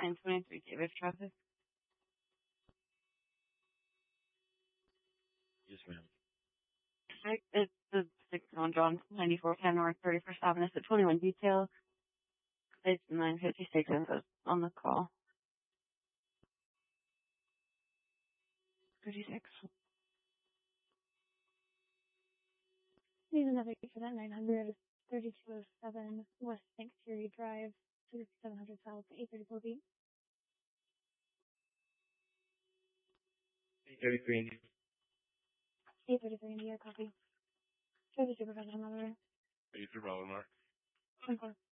923 Davis traffic. Yes, ma'am. It's the 6 on John 9410 North 31st Avenue. It's a 21 detail. It's 956 on the call. 36. Need another for that 900 3207 West St. Curie Drive, 700 South, 834 B. 833 India. 833 India, copy. Show the supervisor another. 83 Bravo, Mark. 10-4.